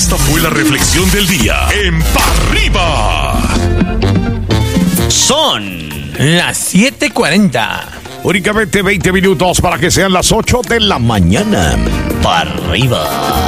Esta fue la reflexión del día en Pa' Arriba. Son las 7:40. Únicamente 20 minutos para que sean las 8 de la mañana. Pa' Arriba.